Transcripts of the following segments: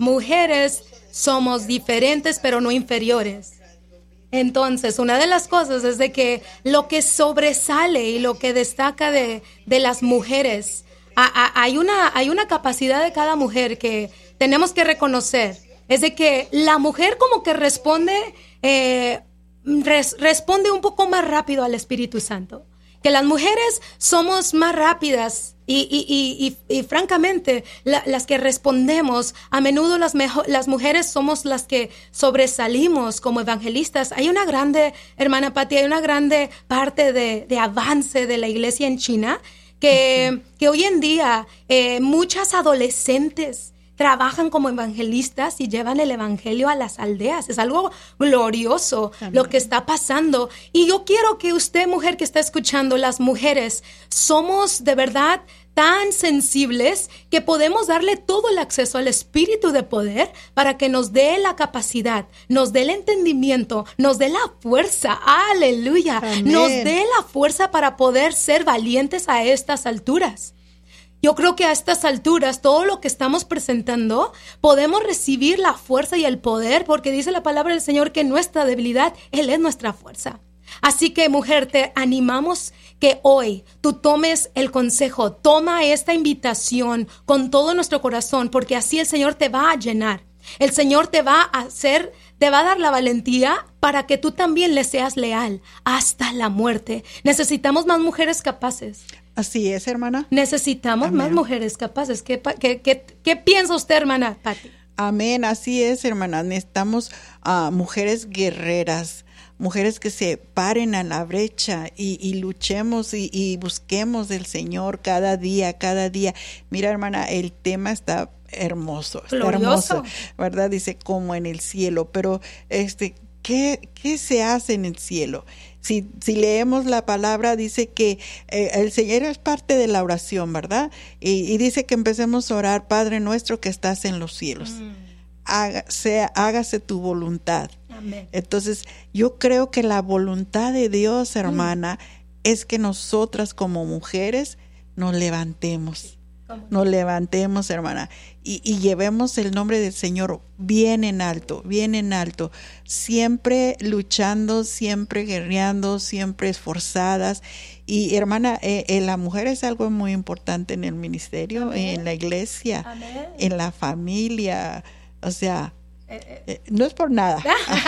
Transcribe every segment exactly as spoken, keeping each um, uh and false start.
mujeres somos diferentes pero no inferiores. Entonces, una de las cosas es de que lo que sobresale y lo que destaca de, de las mujeres, a, a, hay, una, hay una capacidad de cada mujer que tenemos que reconocer. Es de que la mujer como que responde, eh, res, responde un poco más rápido al Espíritu Santo. Que las mujeres somos más rápidas y, y, y, y, y francamente, la, las que respondemos, a menudo las, mejo, las mujeres somos las que sobresalimos como evangelistas. Hay una grande, hermana Pati, hay una grande parte de, de avance de la iglesia en China, que, uh-huh. que hoy en día eh, muchas adolescentes trabajan como evangelistas y llevan el evangelio a las aldeas. Es algo glorioso. Amén. Lo que está pasando. Y yo quiero que usted, mujer que está escuchando, las mujeres, somos de verdad tan sensibles que podemos darle todo el acceso al Espíritu de poder para que nos dé la capacidad, nos dé el entendimiento, nos dé la fuerza, aleluya, Amén. Nos dé la fuerza para poder ser valientes a estas alturas. Yo creo que a estas alturas, todo lo que estamos presentando, podemos recibir la fuerza y el poder, porque dice la palabra del Señor que nuestra debilidad, Él es nuestra fuerza. Así que, mujer, te animamos que hoy tú tomes el consejo, toma esta invitación con todo nuestro corazón, porque así el Señor te va a llenar. El Señor te va a hacer, te va a dar la valentía para que tú también le seas leal hasta la muerte. Necesitamos más mujeres capaces. Así es, hermana. Necesitamos Amén. Más mujeres capaces. ¿Qué, qué, qué, qué piensa usted, hermana Pati? Amén, así es, hermana. Necesitamos uh, mujeres guerreras, mujeres que se paren a la brecha y, y luchemos y, y busquemos del Señor cada día, cada día. Mira, hermana, el tema está hermoso, está Glorioso. hermoso, ¿verdad? Dice como en el cielo, pero este, ¿qué, qué se hace en el cielo? Si, si leemos la palabra, dice que eh, el Señor es parte de la oración, ¿verdad? Y, y dice que empecemos a orar, Padre nuestro que estás en los cielos. Mm. Hágase, hágase tu voluntad. Amén. Entonces, yo creo que la voluntad de Dios, hermana, mm. es que nosotras como mujeres nos levantemos. Nos levantemos, hermana, y, y llevemos el nombre del Señor bien en alto, bien en alto, siempre luchando, siempre guerreando, siempre esforzadas. Y hermana, eh, eh, la mujer es algo muy importante en el ministerio, Amén. En la iglesia, Amén. En la familia, o sea, eh, eh, no es por nada.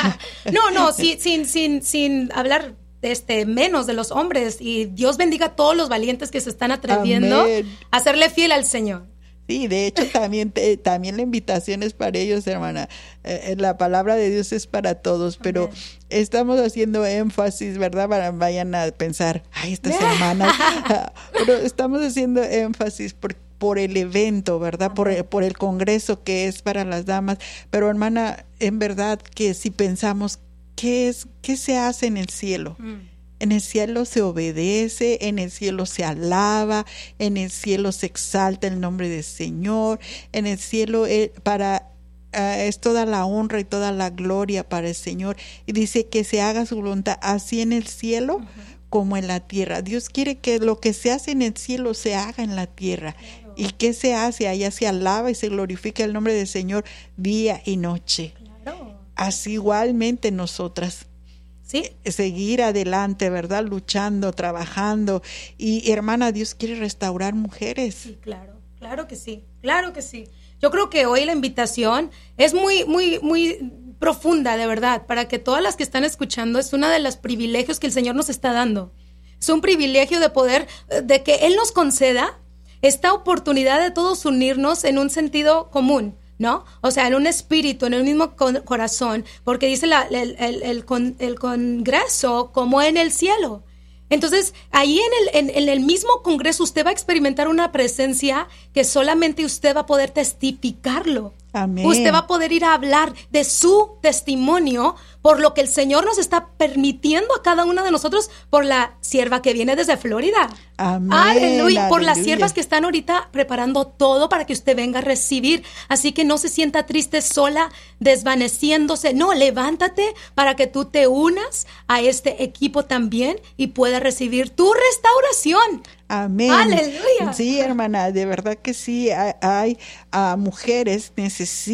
no, no, sí, sin, sin, sin hablar Este, menos de los hombres, y Dios bendiga a todos los valientes que se están atreviendo Amén. A serle fiel al Señor. Sí, de hecho también te, también la invitación es para ellos, hermana. Eh, la palabra de Dios es para todos, pero Amén. Estamos haciendo énfasis, ¿verdad? Para vayan a pensar, ay, estas hermanas, pero estamos haciendo énfasis por, por el evento, ¿verdad? Por, por el congreso que es para las damas, pero hermana, en verdad que si pensamos ¿Qué es, qué se hace en el cielo? Mm. En el cielo se obedece, en el cielo se alaba, en el cielo se exalta el nombre del Señor, en el cielo eh, para uh, es toda la honra y toda la gloria para el Señor. Y dice que se haga su voluntad así en el cielo uh-huh. como en la tierra. Dios quiere que lo que se hace en el cielo se haga en la tierra. Claro. ¿Y qué se hace? Allá se alaba y se glorifica el nombre del Señor día y noche. Claro. Así igualmente nosotras, ¿sí? Seguir adelante, ¿verdad? Luchando, trabajando. Y hermana, Dios quiere restaurar mujeres. Sí, claro, claro que sí, claro que sí. Yo creo que hoy la invitación es muy, muy, muy profunda, de verdad, para que todas las que están escuchando, es uno de los privilegios que el Señor nos está dando. Es un privilegio de poder, de que Él nos conceda esta oportunidad de todos unirnos en un sentido común, ¿no? O sea, en un espíritu, en el mismo con, corazón, porque dice la, el, el, el, con, el congreso como en el cielo. Entonces, ahí en el, en, en el mismo congreso usted va a experimentar una presencia que solamente usted va a poder testificarlo. Amén. Usted va a poder ir a hablar de su testimonio por lo que el Señor nos está permitiendo a cada una de nosotros, por la sierva que viene desde Florida. Amén. Aleluya. Por Aleluya. las siervas que están ahorita preparando todo para que usted venga a recibir. Así que no se sienta triste sola, desvaneciéndose. No, levántate para que tú te unas a este equipo también y puedas recibir tu restauración. Amén. Aleluya. Sí, hermana, de verdad que sí, hay, hay uh, mujeres necesitan